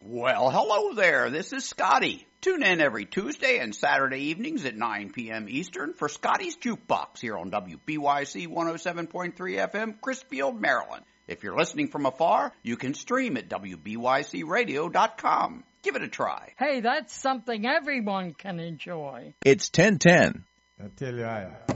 Well, hello there. This is Scotty. Tune in every Tuesday and Saturday evenings at 9 p.m. Eastern for Scotty's Jukebox here on WBYC 107.3 FM, Chrisfield, Maryland. If you're listening from afar, you can stream at WBYCRadio.com. Give it a try. Hey, that's something everyone can enjoy. It's 1010. I tell you,